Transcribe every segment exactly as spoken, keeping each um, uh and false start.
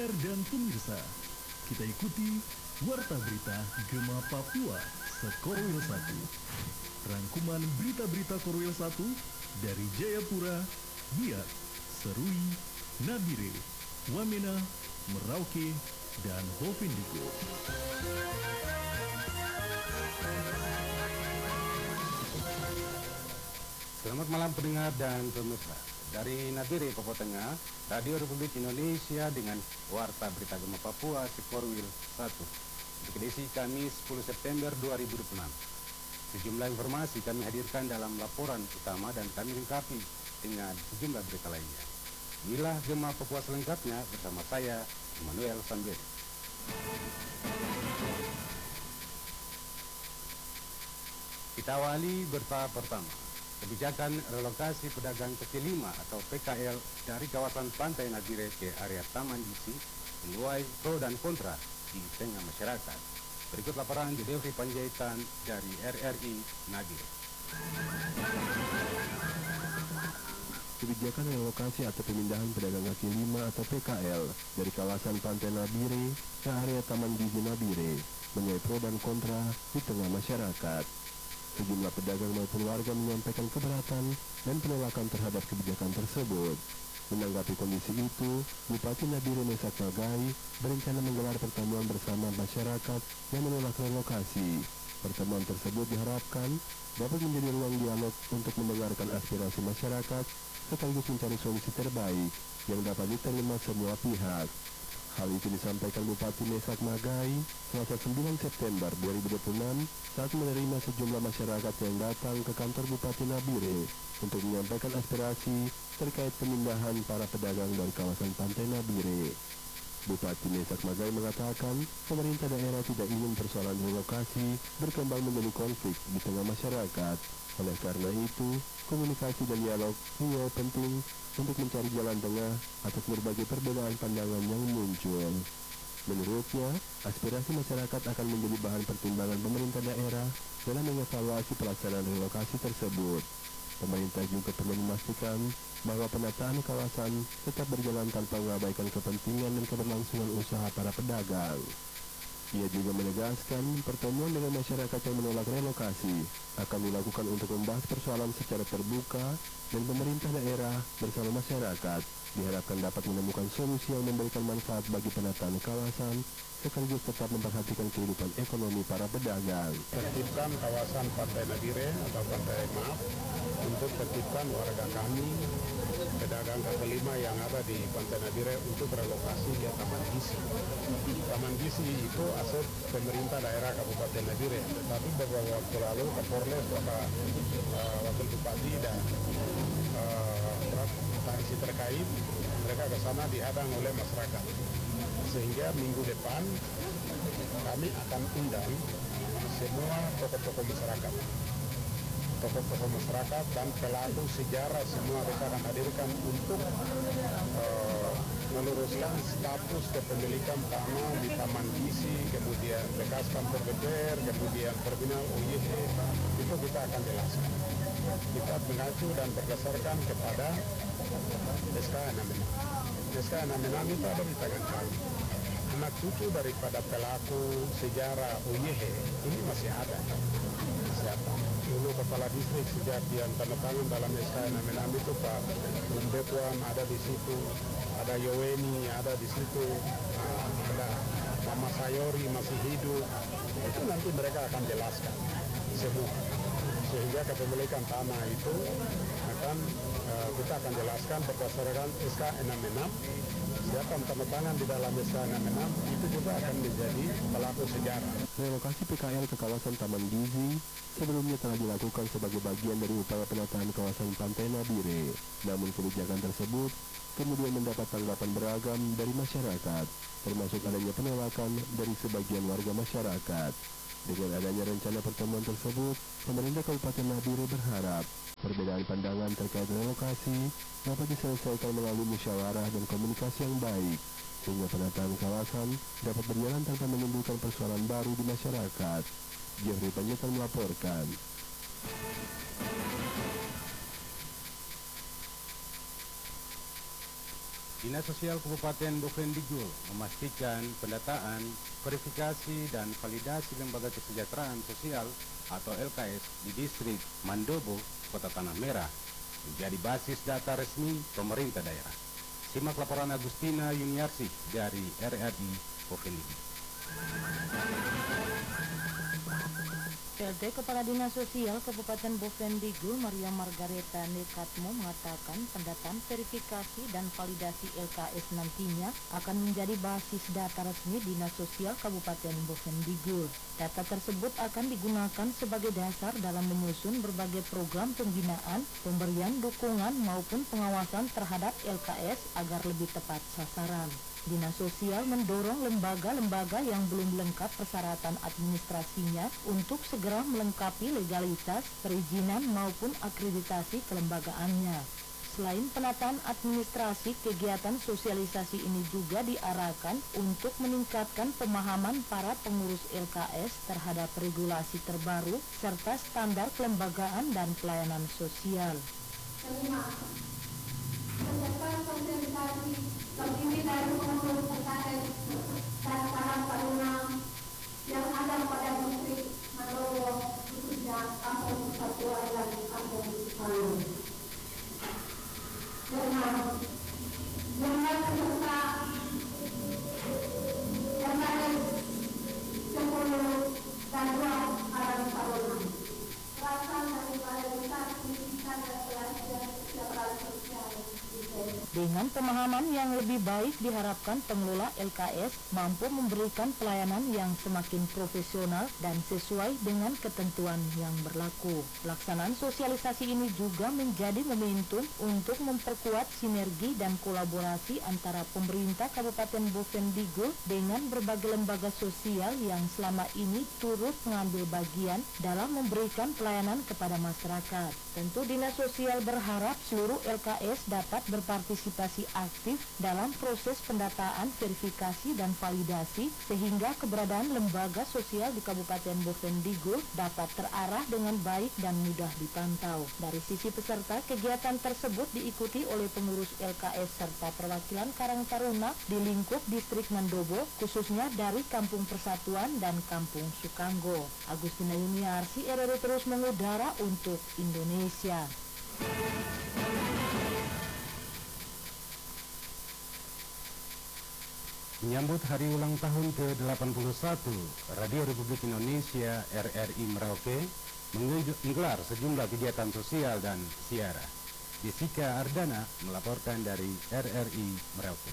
pendengar dan pemirsa, kita ikuti Warta Berita Gema Papua Sekorwil satu. Rangkuman berita-berita Korwil satu dari Jayapura, Biak, Serui, Nabire, Wamena, Merauke, dan Bovendigul. Selamat malam pendengar dan pemirsa. Dari Nabire, Papua Tengah, Radio Republik Indonesia dengan Warta Berita Gema Papua Sekorwil satu. Untuk edisi Kamis sepuluh September dua ribu dua puluh enam. Sejumlah informasi kami hadirkan dalam laporan utama dan kami lengkapi dengan sejumlah berita lainnya. Inilah Gema Papua selengkapnya bersama saya, Emmanuel Samberi. Kita awali berita pertama. Kebijakan relokasi pedagang kaki lima atau P K L dari kawasan pantai Nabire ke area Taman Gisi menuai pro dan kontra di tengah masyarakat. Berikut laporan Jodefri Panjaitan dari R R I Nabire. Kebijakan relokasi atau pemindahan pedagang kaki lima atau P K L dari kawasan pantai Nabire ke area Taman Gizi Nabire menuai pro dan kontra di tengah masyarakat. Sejumlah pedagang maupun warga menyampaikan keberatan dan penolakan terhadap kebijakan tersebut. Menanggapi kondisi itu, Bupati Nabire Mesak Magai berencana menggelar pertemuan bersama masyarakat yang menolak relokasi. Pertemuan tersebut diharapkan dapat menjadi ruang dialog untuk mendengarkan aspirasi masyarakat sekaligus mencari solusi terbaik yang dapat diterima semua pihak. Hal itu disampaikan Bupati Mesak Magai Selasa sembilan September dua ribu dua puluh enam saat menerima sejumlah masyarakat yang datang ke kantor Bupati Nabire untuk menyampaikan aspirasi terkait pemindahan para pedagang dari kawasan pantai Nabire. Bupati Mesak Magai mengatakan pemerintah daerah tidak ingin persoalan relokasi berkembang menjadi konflik di tengah masyarakat. Oleh karena itu, komunikasi dan dialog dinilai penting untuk mencari jalan tengah atas berbagai perbedaan pandangan yang muncul. Menurutnya, aspirasi masyarakat akan menjadi bahan pertimbangan pemerintah daerah dalam mengevaluasi pelaksanaan relokasi tersebut. Pemerintah juga perlu memastikan bahwa penataan kawasan tetap berjalan tanpa mengabaikan kepentingan dan keberlangsungan usaha para pedagang. Ia juga menegaskan pertemuan dengan masyarakat yang menolak relokasi akan dilakukan untuk membahas persoalan secara terbuka dan pemerintah daerah bersama masyarakat diharapkan dapat menemukan solusi yang memberikan manfaat bagi penataan kawasan sekaligus tetap memperhatikan kehidupan ekonomi para pedagang. Tertibkan kawasan Pantai Nabire atau Pantai Maaf untuk tertibkan warga kami pedagang kaki lima yang ada di Pantai Nabire untuk relokasi ke Taman Gisi. Taman Gisi itu aset pemerintah daerah Kabupaten Nabire, tapi beberapa waktu lalu Kapolres, Bapak uh, Wakil Bupati dan instansi uh, terkait mereka ke sana dihadang oleh masyarakat. Sehingga minggu depan kami akan undang semua tokoh-tokoh masyarakat. Tokoh-tokoh masyarakat dan pelaku sejarah semua kita akan hadirkan untuk uh, meluruskan status kepemilikan tanah di Taman Gisi, kemudian bekas kantor D P R, kemudian terminal O Y H, itu kita akan jelaskan. Kita mengacu dan berdasarkan kepada S K enam puluh enam. S K enam puluh enam itu ada di tangan kami. Anak cucu daripada pelaku sejarah O Y H ini masih ada. Siapa? Dulu kepala distrik sejak yang tanda tangan dalam S K enam puluh enam itu Pak Lumbetuan ada di situ, ada Yoweni ada di situ, ada Mama Sayori masih hidup. Itu nanti mereka akan jelaskan semua. Sehingga kepemilikan tanah itu akan uh, kita akan jelaskan berdasarkan S K enam puluh enam. Siapa yang tanda tangan di dalam S K enam puluh enam itu juga akan menjadi pelaku sejarah. Relokasi P K L ke kawasan Taman Gizi sebelumnya telah dilakukan sebagai bagian dari upaya penataan kawasan pantai Nabire. Namun kebijakan tersebut kemudian mendapat tanggapan beragam dari masyarakat, termasuk adanya penolakan dari sebagian warga masyarakat. Dengan adanya rencana pertemuan tersebut, pemerintah Kabupaten Nabire berharap perbedaan pandangan terkait relokasi dapat diselesaikan melalui musyawarah dan komunikasi yang baik, sehingga penataan kawasan dapat berjalan tanpa menimbulkan persoalan baru di masyarakat. Jeffrey Panjaitan melaporkan. Dinas Sosial Kabupaten Bovendigul memastikan pendataan, verifikasi, dan validasi lembaga kesejahteraan sosial atau L K S di distrik Mandobo, Kota Tanah Merah, menjadi basis data resmi pemerintah daerah. Simak laporan Agustina Yuniarsih dari R R I Bovendigul. P L T Kepala Dinas Sosial Kabupaten Bovendigul Maria Margareta Nekatmo mengatakan pendataan, verifikasi, dan validasi L K S nantinya akan menjadi basis data resmi Dinas Sosial Kabupaten Bovendigul. Data tersebut akan digunakan sebagai dasar dalam menyusun berbagai program pembinaan, pemberian dukungan maupun pengawasan terhadap L K S agar lebih tepat sasaran. Dinas Sosial mendorong lembaga-lembaga yang belum lengkap persyaratan administrasinya untuk segera melengkapi legalitas, perizinan maupun akreditasi kelembagaannya. Selain penataan administrasi, kegiatan sosialisasi ini juga diarahkan untuk meningkatkan pemahaman para pengurus L K S terhadap regulasi terbaru serta standar kelembagaan dan pelayanan sosial. Kelima, persiapan sosialisasi terdiri dari pengurus L K S dan Karang Taruna yang ada pada distrik Mandobo, khususnya Kampung Persatuan dan Kampung Palu. Dengan jumlah peserta L K S sepuluh dan dua Karang Taruna berasal dari Balai Besar Pendidikan dan Pelatihan Kesejahteraan Sosial. Dengan pemahaman yang lebih baik diharapkan pengelola L K S mampu memberikan pelayanan yang semakin profesional dan sesuai dengan ketentuan yang berlaku. Pelaksanaan sosialisasi ini juga menjadi momentum untuk memperkuat sinergi dan kolaborasi antara pemerintah Kabupaten Bovendigul dengan berbagai lembaga sosial yang selama ini turut mengambil bagian dalam memberikan pelayanan kepada masyarakat. Tentu Dinas Sosial berharap seluruh L K S dapat berpartisipasi aktif dalam proses pendataan, verifikasi, dan validasi sehingga keberadaan lembaga sosial di Kabupaten Bovendigul dapat terarah dengan baik dan mudah dipantau. Dari sisi peserta, kegiatan tersebut diikuti oleh pengurus L K S serta perwakilan Karang Taruna di lingkup distrik Mandobo, khususnya dari Kampung Persatuan dan Kampung Sukanggo. Agustina Yuniarsih, R R I terus mengudara untuk Indonesia. Menyambut hari ulang tahun ke delapan puluh satu, Radio Republik Indonesia R R I Merauke menggelar sejumlah kegiatan sosial dan siara. Jessica Ardana melaporkan dari R R I Merauke.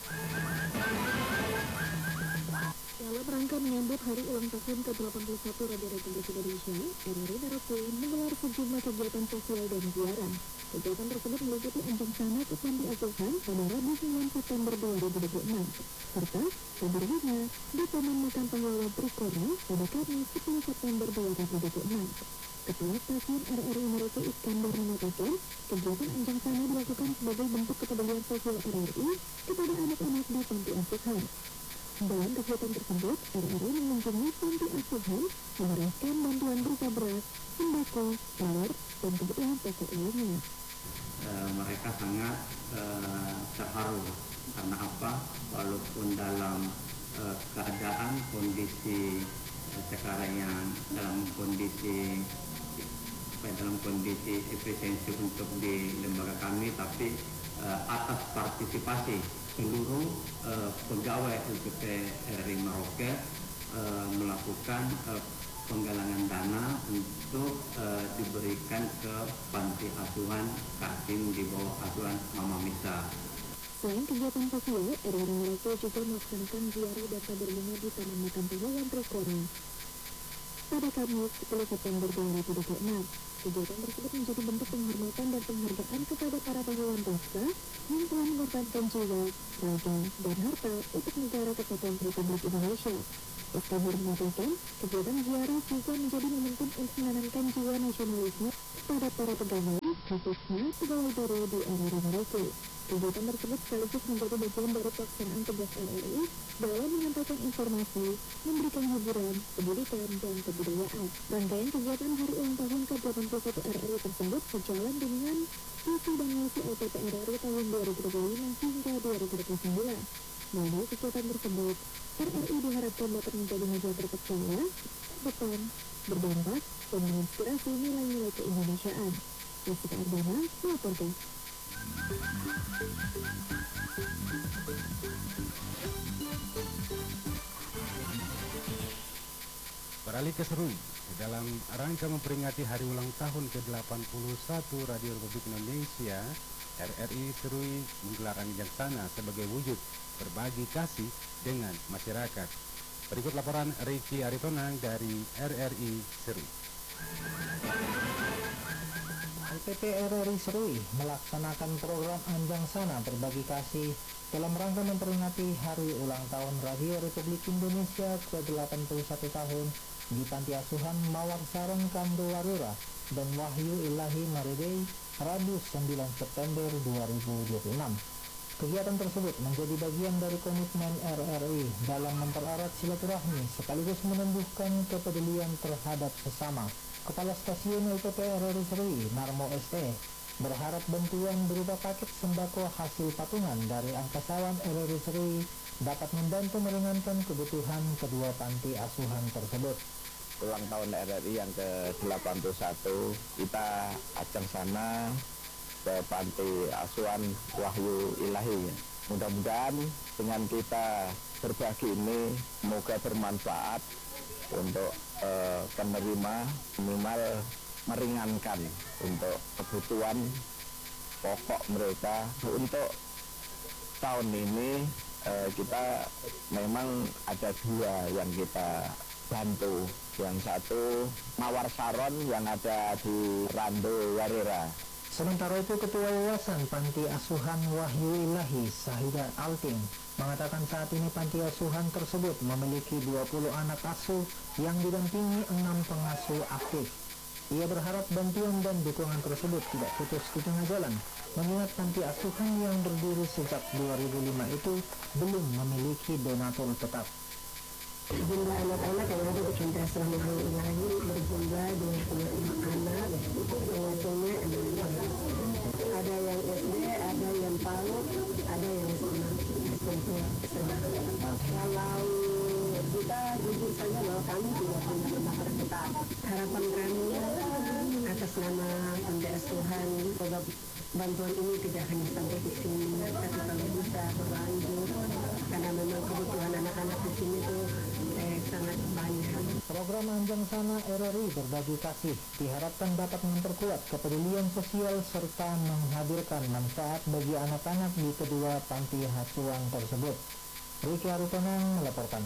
Dalam rangka menyambut hari ulang tahun ke delapan puluh satu Radio Republik Indonesia, R R I Merauke menggelar sejumlah kegiatan sosial dan siaran. Kegiatan tersebut meliputi anjing sana ke panti asuhan pada Rabu sembilan September dua ribu dua puluh enam, serta pemberiannya di Taman Makam Pahlawan Trikora pada Kamis sepuluh September dua ribu dua puluh enam. Kepala Stasiun R R I Merauke Iskandar mengatakan, kegiatan anjing sana dilakukan sebagai bentuk kepedulian sosial R R I kepada anak-anak di panti asuhan. Dalam kegiatan tersebut, R R I mengunjungi panti asuhan, menyerahkan bantuan berupa beras, sembako, telur, dan kebutuhan pokok lainnya. E, mereka sangat e, terharu karena apa? Walaupun dalam e, keadaan kondisi e, sekarang yang dalam kondisi dalam kondisi efisiensi untuk di lembaga kami, tapi e, atas partisipasi seluruh e, pegawai L P P R R I Merauke e, melakukan e, penggalangan dana untuk e, diberikan ke panti asuhan Kasim di bawah asuhan Mama Misa. Selain kegiatan sosial, R R I Merauke juga melaksanakan ziarah dan tabur bunga di Taman Makam Pahlawan Trikora pada Kamis sepuluh September dua ribu dua puluh enam. Kegiatan tersebut menjadi bentuk penghormatan dan penghargaan kepada para pahlawan bangsa yang telah mengorbankan jiwa, raga, dan harta untuk negara kesatuan Republik Indonesia. Iskandar mengatakan, kegiatan ziarah juga menjadi momentum untuk menanamkan jiwa nasionalisme pada para pegawai, khususnya pegawai baru di R R I Merauke. Kegiatan tersebut sekaligus menjadi bagian dari pelaksanaan tugas R R I dalam menyampaikan informasi, memberikan hiburan, pendidikan, dan kebudayaan. Rangkaian kegiatan hari ulang tahun ke delapan puluh satu R R I tersebut sejalan dengan visi dan misi L P P R R I tahun dua ribu dua puluh lima hingga dua ribu dua puluh sembilan. Melalui kegiatan tersebut, R R I diharapkan dapat menjadi media terpercaya, depan, berdampak, dan menginspirasi nilai-nilai keindonesiaan. Jessica Ardana melaporkan. Beralih ke Serui, dalam rangka memperingati hari ulang tahun ke delapan puluh satu Radio Republik Indonesia, R R I Serui menggelar Anjangsana sebagai wujud berbagi kasih dengan masyarakat. Berikut laporan Ricky Aritonang dari R R I Serui. L P P R R I Serui melaksanakan program Anjangsana berbagi kasih dalam rangka memperingati Hari Ulang Tahun Radio Republik Indonesia ke delapan puluh satu tahun di Panti Asuhan Mawar Sarong Kandolarura dan Wahyu Ilahi Maridei, Rabu sembilan September dua ribu dua puluh enam. Kegiatan tersebut menjadi bagian dari komitmen R R I dalam mempererat silaturahmi sekaligus menumbuhkan kepedulian terhadap sesama. Kepala Stasiun L P P R R I Serui, Narmo S E, berharap bantuan berupa paket sembako hasil patungan dari angkasawan R R I Serui dapat membantu meringankan kebutuhan kedua panti asuhan tersebut. Ulang tahun R R I yang ke delapan puluh satu, kita Anjangsana ke panti asuhan Wahyu Ilahi. Mudah-mudahan dengan kita berbagi ini semoga bermanfaat untuk eh, penerima, minimal meringankan untuk kebutuhan pokok mereka. Untuk tahun ini eh, kita memang ada dua yang kita bantu. Yang satu Mawar Saron yang ada di Rando Warera. Sementara itu Ketua Yayasan Panti Asuhan Wahyu Ilahi Sahida Alting mengatakan saat ini panti asuhan tersebut memiliki dua puluh anak asuh yang didampingi enam pengasuh aktif. Ia berharap bantuan dan dukungan tersebut tidak putus di tengah jalan, mengingat panti asuhan yang berdiri sejak dua ribu lima itu belum memiliki donatur tetap. Jumlah anak-anak yang ada di Panti Asuhan Wahyu Ilahi berjumlah dua puluh lima anak, pengasuhnya ada yang S D, ada yang PAUD, ada yang S M A. Kalau kita jujur saja bahwa kami tidak punya donatur tetap. Harapan kami atas nama Panti Asuhan bahwa bantuan ini tidak hanya sampai di sini, tapi kalau bisa berlanjut karena memang kebutuhan anak-anak di sini itu eh, sangat banyak. Program Anjangsana R R I berbagi kasih diharapkan dapat memperkuat kepedulian sosial serta menghadirkan manfaat bagi anak-anak di kedua panti asuhan tersebut. Ricky Aritonang melaporkan.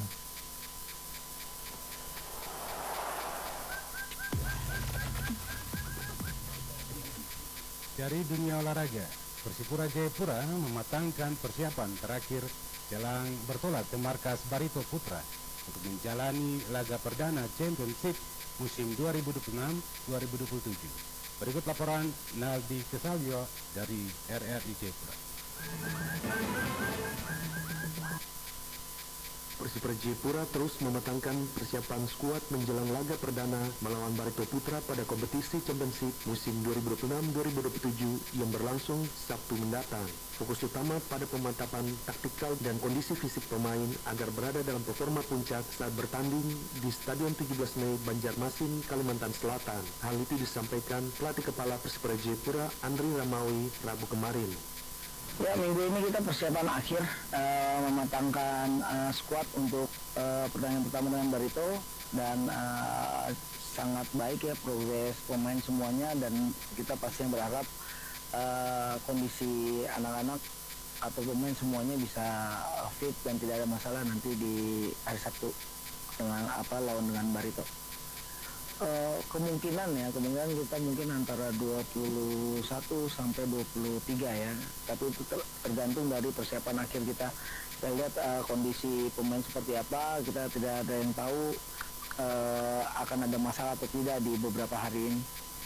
Dari dunia olahraga, Persipura Jayapura mematangkan persiapan terakhir jelang bertolak ke markas Barito Putra untuk menjalani laga perdana Championship musim dua ribu dua puluh enam dua ribu dua puluh tujuh. Berikut laporan Naldi Kesalio dari R R I Jayapura. Persipura Jayapura terus mematangkan persiapan skuad menjelang laga perdana melawan Barito Putra pada kompetisi Championship musim dua ribu dua puluh enam dua ribu dua puluh tujuh yang berlangsung Sabtu mendatang. Fokus utama pada pemantapan taktikal dan kondisi fisik pemain agar berada dalam performa puncak saat bertanding di Stadion tujuh belas Mei Banjarmasin, Kalimantan Selatan. Hal itu disampaikan pelatih kepala Persipura Jayapura Andri Ramawi Rabu kemarin. Ya, minggu ini kita persiapan akhir uh, mematangkan uh, skuad untuk uh, pertandingan pertama dengan Barito dan uh, sangat baik ya progres pemain semuanya, dan kita pasti berharap uh, kondisi anak-anak atau pemain semuanya bisa fit dan tidak ada masalah nanti di hari Sabtu dengan apa lawan dengan Barito. Uh, kemungkinan ya, kemungkinan kita mungkin antara dua puluh satu sampai dua puluh tiga ya, tapi itu ter tergantung dari persiapan akhir kita. Kita lihat uh, kondisi pemain seperti apa, kita tidak ada yang tahu uh, akan ada masalah atau tidak di beberapa hari ini.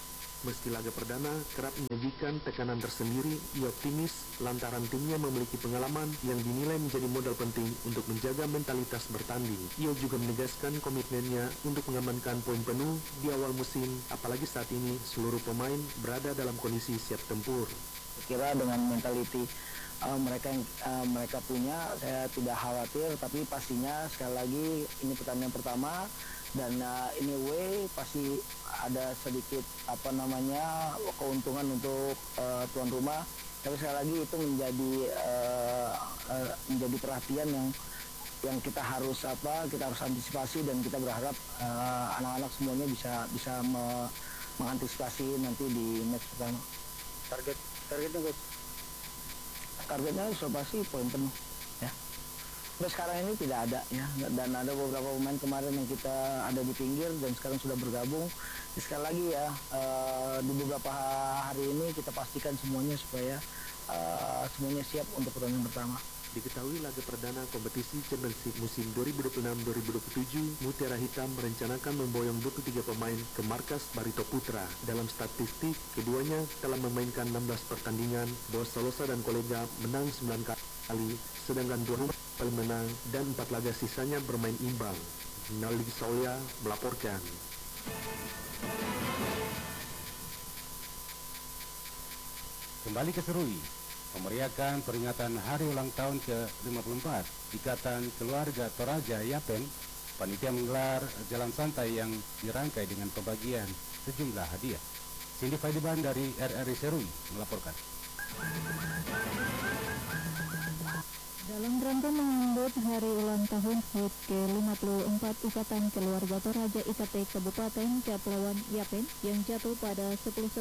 Meski laga perdana kerap menyajikan tekanan tersendiri, ia optimis lantaran timnya memiliki pengalaman yang dinilai menjadi modal penting untuk menjaga mentalitas bertanding. Ia juga menegaskan komitmennya untuk mengamankan poin penuh di awal musim, apalagi saat ini seluruh pemain berada dalam kondisi siap tempur. Kira dengan mentaliti uh, mereka yang uh, mereka punya, saya tidak khawatir, tapi pastinya sekali lagi ini pertandingan pertama. Dan uh, anyway pasti ada sedikit apa namanya keuntungan untuk uh, tuan rumah, tapi sekali lagi itu menjadi uh, uh, menjadi perhatian yang yang kita harus apa kita harus antisipasi, dan kita berharap uh, anak-anak semuanya bisa bisa me, mengantisipasi nanti di match pertama. Target targetnya guys, targetnya sudah pasti poin penuh ya. Sampai sekarang ini tidak ada ya, dan ada beberapa pemain kemarin yang kita ada di pinggir dan sekarang sudah bergabung. Jadi sekali lagi ya, uh, di beberapa hari ini kita pastikan semuanya supaya uh, semuanya siap untuk pertandingan pertama. Diketahui laga perdana kompetisi Championship musim dua ribu dua puluh enam dua ribu dua puluh tujuh, Mutiara Hitam merencanakan memboyong dua puluh tiga pemain ke markas Barito Putra. Dalam statistik, keduanya telah memainkan enam belas pertandingan, bahwa Salosa dan kolega menang sembilan kali, sedangkan tuan rumah paling menang dan empat laga sisanya bermain imbang. Naldi Saulia melaporkan. Kembali ke Serui, memeriahkan peringatan hari ulang tahun ke lima puluh empat Ikatan Keluarga Toraja Yapen, panitia menggelar jalan santai yang dirangkai dengan pembagian sejumlah hadiah. Cindy Faidiban dari R R I Serui melaporkan. Dalam rangka menyambut hari ulang tahun H U T ke lima puluh empat Ikatan Keluarga Toraja I K T Kabupaten Kepulauan Yapen yang jatuh pada sepuluh